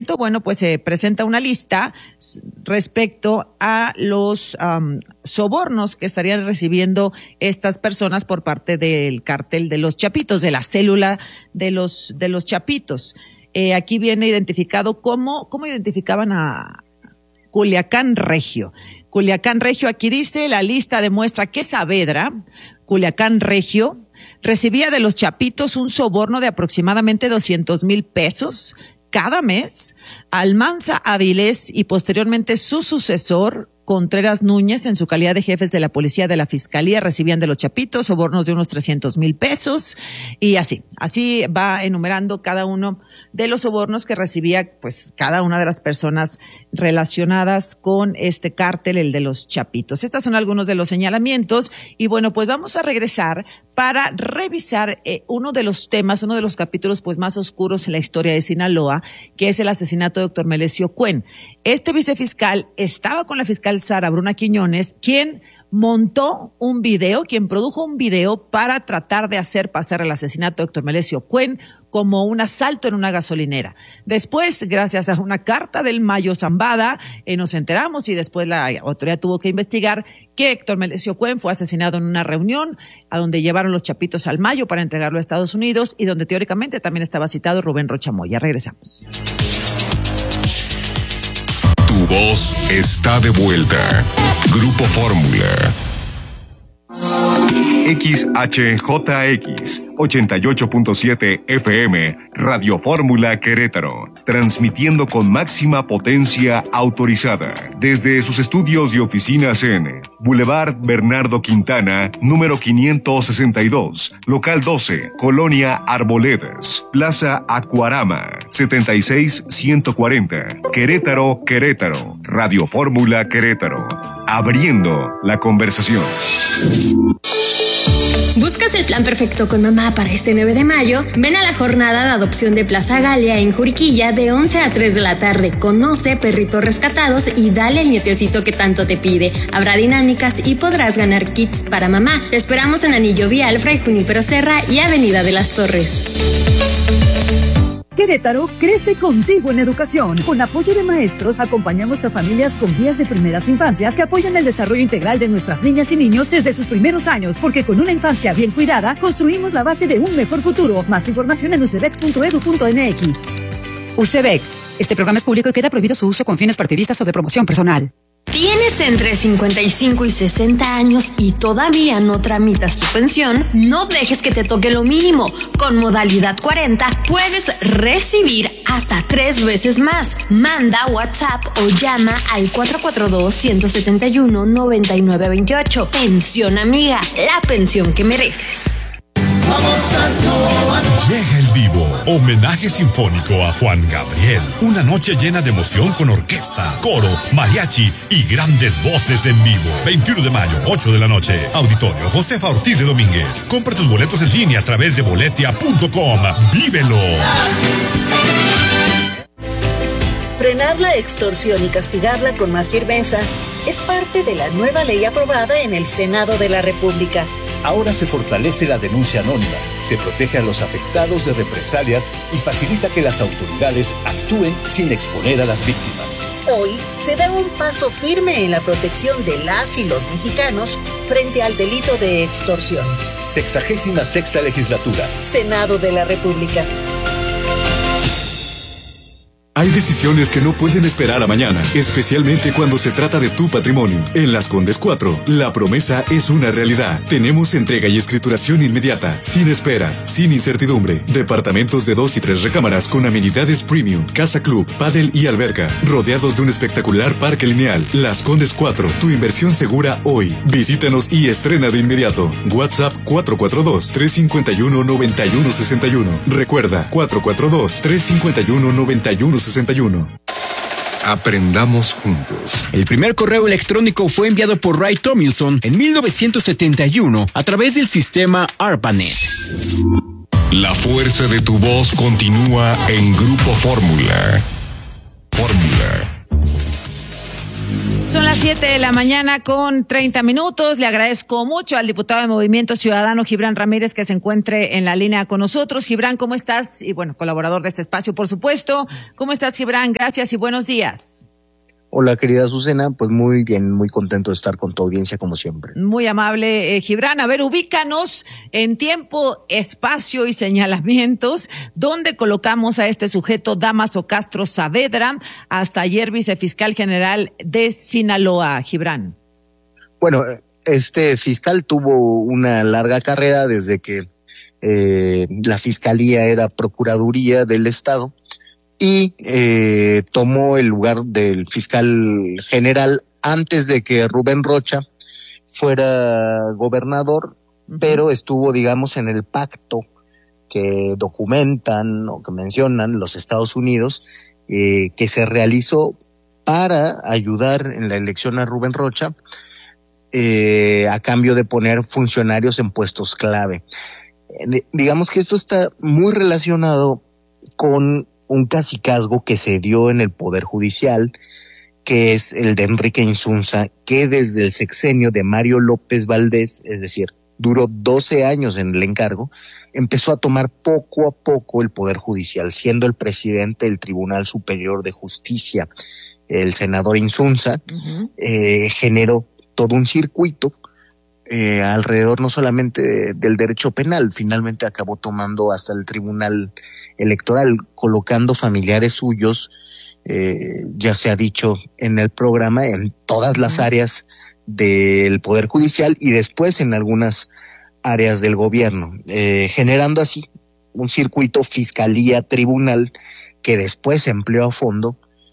señalamiento, bueno, pues se presenta una lista respecto a los sobornos que estarían recibiendo estas personas por parte del cártel de los Chapitos, de la célula de los Chapitos. Aquí viene identificado cómo identificaban a Culiacán Regio. Culiacán Regio, aquí dice, la lista demuestra que Saavedra, Culiacán Regio, recibía de los Chapitos un soborno de aproximadamente 200,000 pesos cada mes. Almanza Avilés y posteriormente su sucesor, Contreras Núñez, en su calidad de jefes de la policía de la fiscalía, recibían de los Chapitos sobornos de unos 300,000 pesos y así va enumerando cada uno de los sobornos que recibía pues cada una de las personas relacionadas con este cártel, el de los Chapitos. Estos son algunos de los señalamientos y bueno, pues vamos a regresar para revisar uno de los temas, uno de los capítulos pues más oscuros en la historia de Sinaloa, que es el asesinato de Héctor Melesio Cuen. Este vicefiscal estaba con la fiscal Sara Bruna Quiñones, quien montó un video, quien produjo un video para tratar de hacer pasar el asesinato de Héctor Melesio Cuen como un asalto en una gasolinera. Después, gracias a una carta del Mayo Zambada, nos enteramos y después la autoridad tuvo que investigar que Héctor Melesio Cuen fue asesinado en una reunión a donde llevaron los Chapitos al Mayo para entregarlo a Estados Unidos y donde teóricamente también estaba citado Rubén Rocha Moya. Regresamos. Tu voz está de vuelta. Grupo Fórmula. XHJX 88.7 FM, Radio Fórmula Querétaro, transmitiendo con máxima potencia autorizada desde sus estudios y oficinas en Boulevard Bernardo Quintana, número 562, local 12, Colonia Arboledas, Plaza Acuarama, 76140, Querétaro, Querétaro, Radio Fórmula Querétaro, abriendo la conversación. ¿Buscas el plan perfecto con mamá para este 9 de mayo? Ven a la jornada de adopción de Plaza Galia en Juriquilla de 11 a 3 de la tarde. Conoce perritos rescatados y dale el nietecito que tanto te pide. Habrá dinámicas y podrás ganar kits para mamá. Te esperamos en Anillo Vial, Fray Junípero Serra y Avenida de las Torres. Querétaro crece contigo en educación. Con apoyo de maestros, acompañamos a familias con guías de primeras infancias que apoyan el desarrollo integral de nuestras niñas y niños desde sus primeros años, porque con una infancia bien cuidada, construimos la base de un mejor futuro. Más información en ucbec.edu.mx. UCEBEC. Este programa es público y queda prohibido su uso con fines partidistas o de promoción personal. ¿Tienes entre 55 y 60 años y todavía no tramitas tu pensión? No dejes que te toque lo mínimo. Con modalidad 40 puedes recibir hasta 3 veces más. Manda WhatsApp o llama al 442-171-9928. Pensión Amiga, la pensión que mereces. Llega el Vivo, homenaje sinfónico a Juan Gabriel. Una noche llena de emoción con orquesta, coro, mariachi y grandes voces en vivo. 21 de mayo, 8 de la noche. Auditorio Josefa Ortiz de Domínguez. Compra tus boletos en línea a través de boletia.com. ¡Vívelo! Frenar la extorsión y castigarla con más firmeza es parte de la nueva ley aprobada en el Senado de la República. Ahora se fortalece la denuncia anónima, se protege a los afectados de represalias y facilita que las autoridades actúen sin exponer a las víctimas. Hoy se da un paso firme en la protección de las y los mexicanos frente al delito de extorsión. 66ª legislatura. Senado de la República. Hay decisiones que no pueden esperar a mañana, especialmente cuando se trata de tu patrimonio. En Las Condes 4, la promesa es una realidad. Tenemos entrega y escrituración inmediata, sin esperas, sin incertidumbre. Departamentos de 2 y 3 recámaras con amenidades premium, casa club, pádel y alberca, rodeados de un espectacular parque lineal. Las Condes 4, tu inversión segura hoy. Visítanos y estrena de inmediato. WhatsApp 442-351-9161. Recuerda, 442-351-9161. Aprendamos juntos. El primer correo electrónico fue enviado por Ray Tomlinson en 1971 a través del sistema ARPANET. La fuerza de tu voz continúa en Grupo Fórmula. Fórmula. Son las 7 de la mañana con 30 minutos. Le agradezco mucho al diputado de Movimiento Ciudadano, Gibran Ramírez, que se encuentre en la línea con nosotros. Gibran, ¿cómo estás? Y bueno, colaborador de este espacio, por supuesto. ¿Cómo estás, Gibran? Gracias y buenos días. Hola, querida Azucena, pues muy bien, muy contento de estar con tu audiencia como siempre. Muy amable, Gibran. A ver, ubícanos en tiempo, espacio y señalamientos. ¿Dónde colocamos a este sujeto, Dámaso Castro Saavedra, hasta ayer vicefiscal general de Sinaloa, Gibran? Bueno, este fiscal tuvo una larga carrera desde que la fiscalía era procuraduría del Estado. Y tomó el lugar del fiscal general antes de que Rubén Rocha fuera gobernador, pero estuvo, digamos, en el pacto que documentan o que mencionan los Estados Unidos, que se realizó para ayudar en la elección a Rubén Rocha, a cambio de poner funcionarios en puestos clave. Digamos que esto está muy relacionado con un cacicazgo que se dio en el Poder Judicial, que es el de Enrique Insunza, que desde el sexenio de Mario López Valdés, es decir, duró 12 años en el encargo, empezó a tomar poco a poco el Poder Judicial, siendo el presidente del Tribunal Superior de Justicia, el senador Insunza, generó todo un circuito alrededor no solamente del derecho penal, finalmente acabó tomando hasta el Tribunal Electoral, colocando familiares suyos, ya se ha dicho en el programa, en todas las áreas del Poder Judicial y después en algunas áreas del gobierno, generando así un circuito fiscalía-tribunal que después se empleó a fondo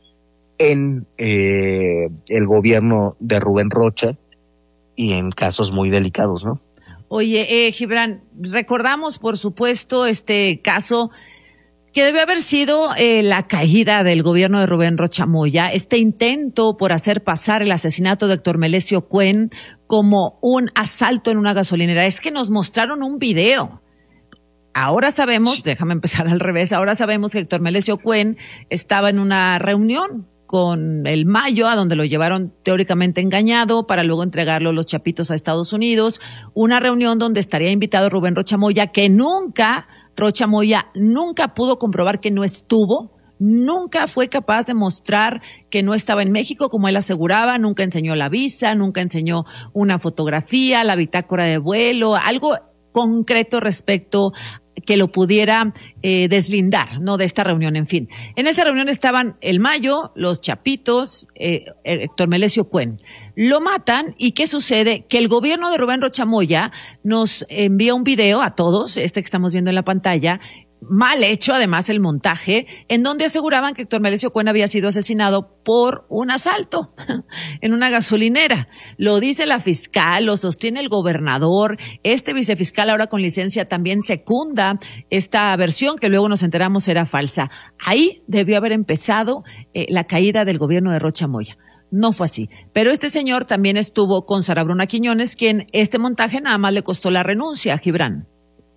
en el gobierno de Rubén Rocha, y en casos muy delicados, ¿no? Oye, Gibran, recordamos, por supuesto, este caso que debió haber sido la caída del gobierno de Rubén Rocha Moya, este intento por hacer pasar el asesinato de Héctor Melesio Cuen como un asalto en una gasolinera. Es que nos mostraron un video. Ahora sabemos, déjame empezar al revés, ahora sabemos que Héctor Melesio Cuen estaba en una reunión con el Mayo, a donde lo llevaron teóricamente engañado para luego entregarlo los chapitos a Estados Unidos, una reunión donde estaría invitado Rubén Rocha Moya, que Rocha Moya nunca pudo comprobar que no estuvo, nunca fue capaz de mostrar que no estaba en México, como él aseguraba, nunca enseñó la visa, nunca enseñó una fotografía, la bitácora de vuelo, algo concreto respecto que lo pudiera deslindar, ¿no?, de esta reunión. En fin, en esa reunión estaban el Mayo, los chapitos, Héctor Melesio Cuen. Lo matan, y ¿qué sucede? Que el gobierno de Rubén Rocha Moya nos envía un video a todos, que estamos viendo en la pantalla, mal hecho además el montaje, en donde aseguraban que Héctor Melesio Cuen había sido asesinado por un asalto en una gasolinera. Lo dice la fiscal, lo sostiene el gobernador, este vicefiscal ahora con licencia también secunda esta versión que luego nos enteramos era falsa. Ahí debió haber empezado la caída del gobierno de Rocha Moya. No fue así. Pero este señor también estuvo con Sara Bruna Quiñones, quien este montaje nada más le costó la renuncia, Gibran.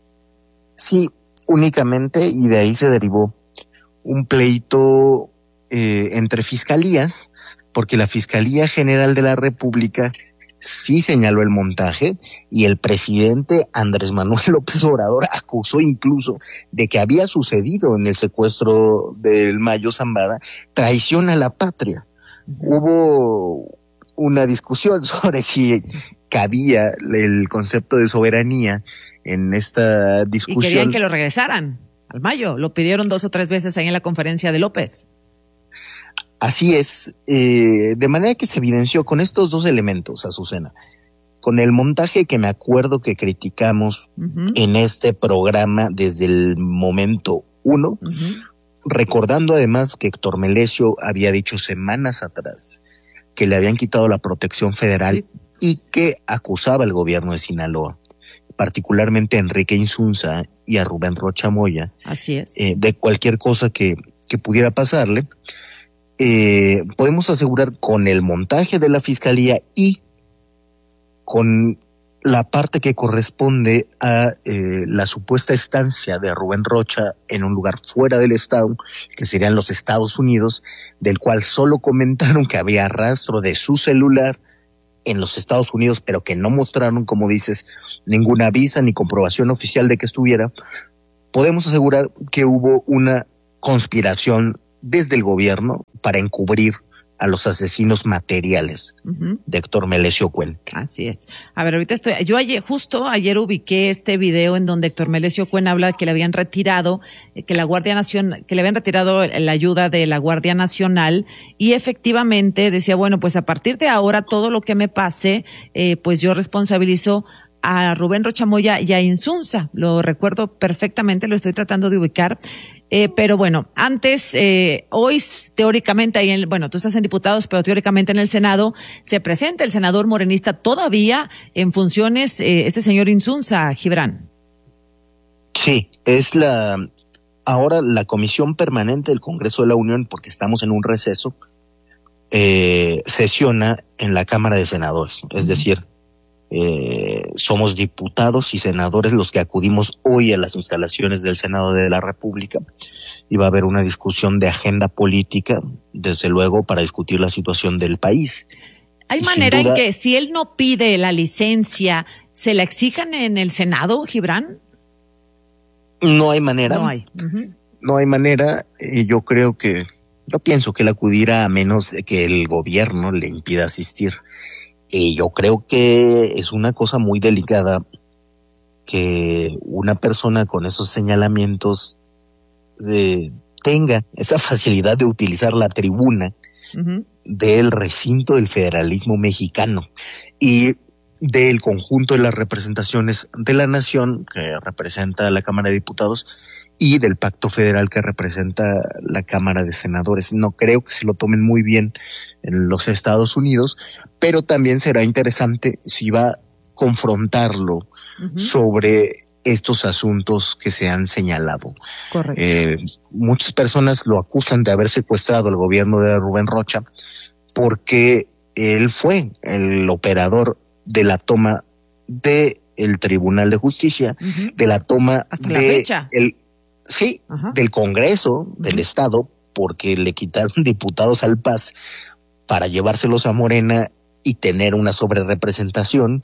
Sí, únicamente, y de ahí se derivó un pleito entre fiscalías, porque la Fiscalía General de la República sí señaló el montaje y el presidente Andrés Manuel López Obrador acusó incluso de que había sucedido en el secuestro del Mayo Zambada traición a la patria. Hubo una discusión sobre si cabía el concepto de soberanía en esta discusión. Y querían que lo regresaran al Mayo. Lo pidieron 2 o 3 veces ahí en la conferencia de López. Así es. De manera que se evidenció con estos dos elementos, Azucena. Con el montaje que me acuerdo que criticamos en este programa desde el momento 1, recordando además que Héctor Melesio había dicho semanas atrás que le habían quitado la protección federal y que acusaba al gobierno de Sinaloa, particularmente a Enrique Insunza y a Rubén Rocha Moya, así es, de cualquier cosa que pudiera pasarle. Podemos asegurar con el montaje de la fiscalía y con la parte que corresponde a la supuesta estancia de Rubén Rocha en un lugar fuera del estado, que serían los Estados Unidos, del cual solo comentaron que había rastro de su celular en los Estados Unidos, pero que no mostraron, como dices, ninguna visa ni comprobación oficial de que estuviera. Podemos asegurar que hubo una conspiración desde el gobierno para encubrir a los asesinos materiales de Héctor Melesio Cuen. Así es. A ver, ahorita yo justo ayer ubiqué este video en donde Héctor Melesio Cuen habla de que le habían retirado, que le habían retirado la ayuda de la Guardia Nacional, y efectivamente decía, bueno, pues a partir de ahora todo lo que me pase, pues yo responsabilizo a Rubén Rocha Moya y a Insunza. Lo recuerdo perfectamente, lo estoy tratando de ubicar. Pero bueno, antes, hoy teóricamente, tú estás en diputados, pero teóricamente en el Senado, se presenta el senador morenista todavía en funciones, este señor Insunza, Gibran. Sí, es ahora la Comisión Permanente del Congreso de la Unión, porque estamos en un receso, sesiona en la Cámara de Senadores, es decir, somos diputados y senadores los que acudimos hoy a las instalaciones del Senado de la República, y va a haber una discusión de agenda política, desde luego, para discutir la situación del país. ¿Hay manera en que si él no pide la licencia, se la exijan en el Senado, Gibran? No hay manera. No hay. No hay manera. Yo pienso que él acudirá a menos de que el gobierno le impida asistir. Yo creo que es una cosa muy delicada que una persona con esos señalamientos tenga esa facilidad de utilizar la tribuna del recinto del federalismo mexicano y del conjunto de las representaciones de la nación que representa la Cámara de Diputados y del Pacto Federal que representa la Cámara de Senadores. No creo que se lo tomen muy bien en los Estados Unidos, pero también será interesante si va a confrontarlo sobre estos asuntos que se han señalado. Correcto. Muchas personas lo acusan de haber secuestrado al gobierno de Rubén Rocha porque él fue el operador de la toma del Tribunal de Justicia, de la toma hasta la fecha. Del Congreso del Estado, porque le quitaron diputados al PAS para llevárselos a Morena y tener una sobrerepresentación.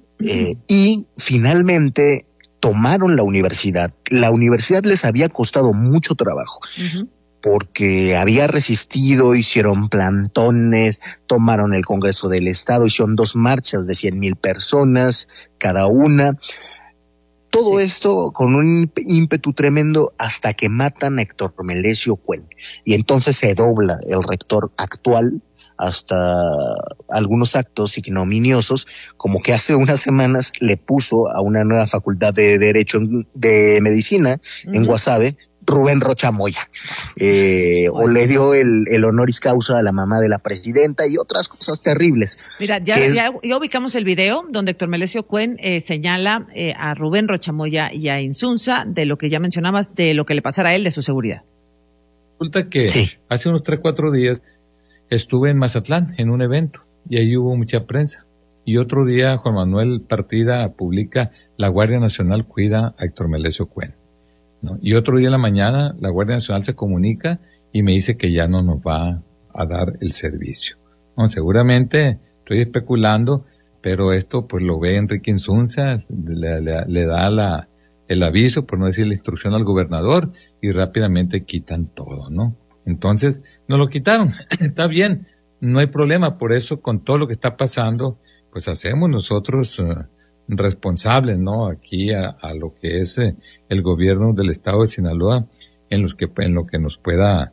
Y finalmente tomaron la universidad. La universidad les había costado mucho trabajo, porque había resistido, hicieron plantones, tomaron el Congreso del Estado, hicieron 2 marchas de 100,000 personas cada una. Todo esto con un ímpetu tremendo hasta que matan a Héctor Melesio Cuen. Y entonces se dobla el rector actual hasta algunos actos ignominiosos, como que hace unas semanas le puso a una nueva facultad de Derecho de Medicina en Guasave, Rubén Rocha Moya, o le dio el honoris causa a la mamá de la presidenta y otras cosas terribles. Mira, ya ubicamos el video donde Héctor Melesio Cuen señala a Rubén Rocha Moya y a Insunza de lo que ya mencionabas, de lo que le pasara a él, de su seguridad. Resulta que hace unos 3-4 días estuve en Mazatlán en un evento y ahí hubo mucha prensa. Y otro día Juan Manuel Partida publica: la Guardia Nacional cuida a Héctor Melesio Cuen, ¿no? Y otro día en la mañana la Guardia Nacional se comunica y me dice que ya no nos va a dar el servicio. No, seguramente estoy especulando, pero esto pues lo ve Enrique Insunza, le da el aviso, por no decir la instrucción, al gobernador y rápidamente quitan todo, ¿no? Entonces, nos lo quitaron. Está bien, no hay problema. Por eso, con todo lo que está pasando, pues hacemos nosotros responsables, ¿no? Aquí a lo que es el gobierno del estado de Sinaloa, en lo que nos pueda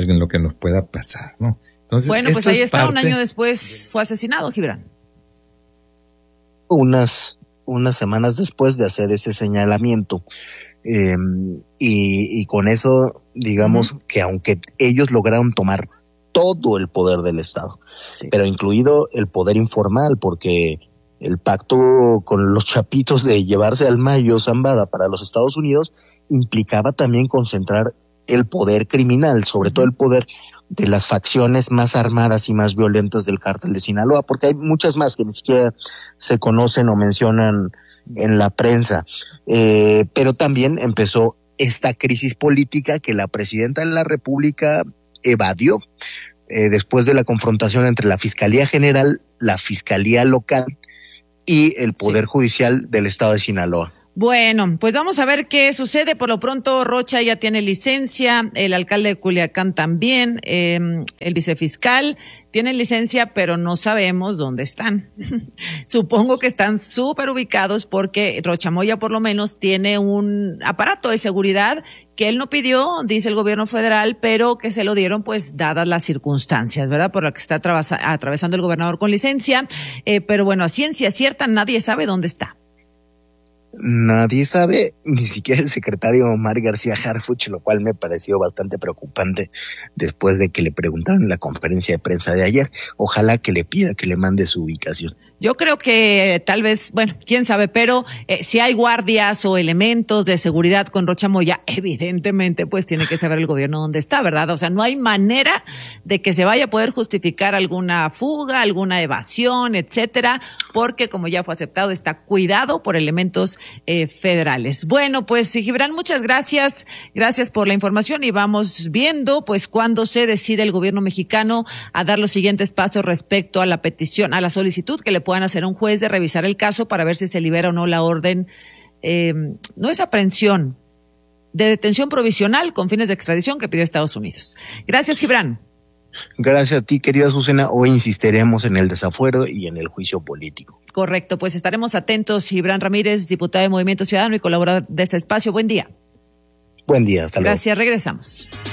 pasar, ¿no? Entonces, bueno, pues ahí está, un año después fue asesinado, Gibran. Unas semanas después de hacer ese señalamiento. Y con eso, digamos que aunque ellos lograron tomar todo el poder del Estado, pero incluido el poder informal, porque el pacto con los chapitos de llevarse al Mayo Zambada para los Estados Unidos implicaba también concentrar el poder criminal, sobre todo el poder de las facciones más armadas y más violentas del cártel de Sinaloa, porque hay muchas más que ni siquiera se conocen o mencionan en la prensa. Pero también empezó esta crisis política que la presidenta de la República evadió después de la confrontación entre la Fiscalía General, la Fiscalía Local y el Poder Judicial del Estado de Sinaloa. Bueno, pues vamos a ver qué sucede. Por lo pronto, Rocha ya tiene licencia, el alcalde de Culiacán también, el vicefiscal tienen licencia, pero no sabemos dónde están. Supongo que están súper ubicados porque Rocha Moya por lo menos tiene un aparato de seguridad que él no pidió, dice el gobierno federal, pero que se lo dieron pues dadas las circunstancias, ¿verdad? Por la que está atravesando el gobernador con licencia. Pero bueno, a ciencia cierta nadie sabe dónde está. Nadie sabe, ni siquiera el secretario Omar García Harfuch, lo cual me pareció bastante preocupante después de que le preguntaron en la conferencia de prensa de ayer. Ojalá que le pida que le mande su ubicación. Yo creo que tal vez, bueno, quién sabe, pero si hay guardias o elementos de seguridad con Rocha Moya, evidentemente pues tiene que saber el gobierno dónde está, ¿verdad? O sea, no hay manera de que se vaya a poder justificar alguna fuga, alguna evasión, etcétera, porque como ya fue aceptado, está cuidado por elementos federales. Bueno, pues Gibran, muchas gracias. Gracias por la información y vamos viendo pues cuándo se decide el gobierno mexicano a dar los siguientes pasos respecto a la petición, a la solicitud que le puedan hacer a un juez de revisar el caso para ver si se libera o no la orden, no es aprehensión, de detención provisional con fines de extradición que pidió Estados Unidos. Gracias, Gibran. Gracias a ti, querida Susana. Hoy insistiremos en el desafuero y en el juicio político. Correcto, pues estaremos atentos. Gibran Ramírez, diputado de Movimiento Ciudadano y colaborador de este espacio. Buen día. Buen día, hasta luego. Gracias, regresamos.